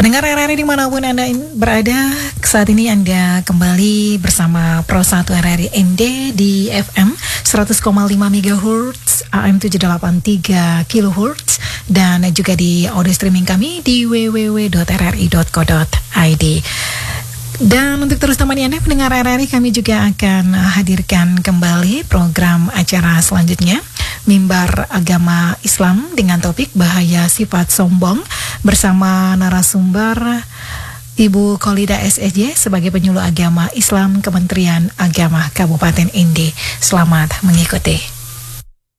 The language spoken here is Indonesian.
Pendengar RRI dimanapun Anda berada, saat ini Anda kembali bersama Pro 1 RRI ND di FM 100,5 MHz, AM 783 kHz, dan juga di audio streaming kami di www.rri.co.id. Dan untuk terus temani Anda pendengar RRI, kami juga akan hadirkan kembali program acara selanjutnya, Mimbar Agama Islam, dengan topik bahaya sifat sombong, bersama narasumber Ibu Kholida SSJ sebagai penyuluh agama Islam Kementerian Agama Kabupaten ND. Selamat mengikuti.